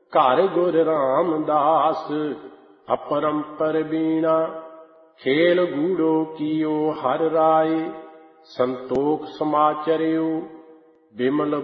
ਘਰ ਗੁਰ ਰਾਮਦਾਸ अपरंपर बीणा। खेल गूढ़ो कियो हर राय संतोख समाचर्यो। बिमल